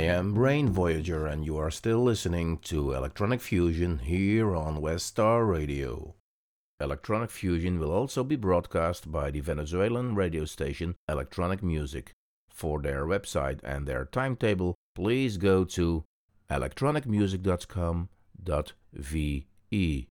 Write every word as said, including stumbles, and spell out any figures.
am Brain Voyager, and you are still listening to Electronic Fusion here on West Star Radio. Electronic Fusion will also be broadcast by the Venezuelan radio station Electronic Music. For their website and their timetable, please go to electronic music dot com dot v e.